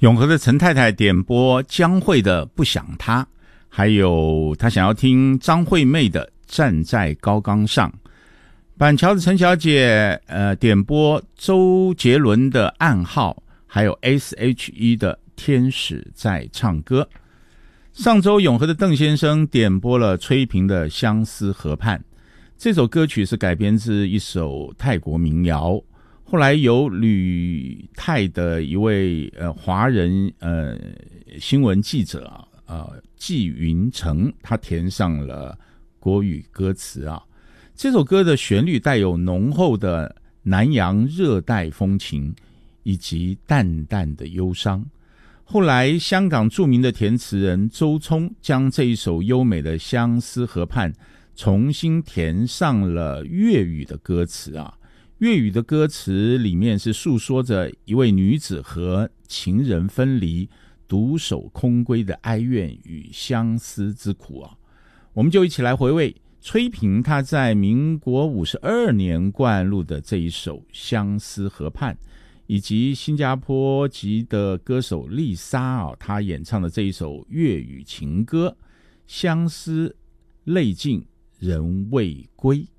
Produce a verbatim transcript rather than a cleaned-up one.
永和的陈太太点播江蕙的《不想他》，还有她想要听张惠妹的《站在高岗上》。板桥的陈小姐呃点播周杰伦的《暗号》，还有 S H E 的《天使在唱歌》。上周永和的邓先生点播了崔萍的《相思河畔》，这首歌曲是改编自一首泰国民谣，后来由旅泰的一位呃华人呃新闻记者啊呃纪云成，他填上了国语歌词啊。这首歌的旋律带有浓厚的南洋热带风情以及淡淡的忧伤。后来香港著名的填词人周聪将这一首优美的《相思河畔》重新填上了粤语的歌词啊。粤语的歌词里面是诉说着一位女子和情人分离、独守空闺的哀怨与相思之苦啊。我们就一起来回味崔萍她在民国五十二年灌录的这一首《相思河畔》，以及新加坡籍的歌手丽莎啊，她演唱的这一首粤语情歌《相思泪尽人未归》。